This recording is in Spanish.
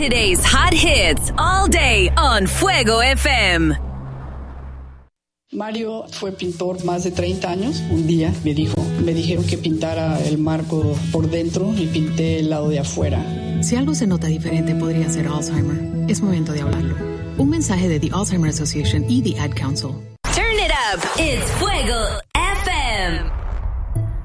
Today's hot hits all day on Fuego FM. Mario fue pintor más de 30 años. Un día me dijeron que pintara el marco por dentro y pinté el lado de afuera. Si algo se nota diferente, podría ser Alzheimer. Es momento de hablarlo. Un mensaje de The Alzheimer Association y The Ad Council. Turn it up. It's Fuego FM.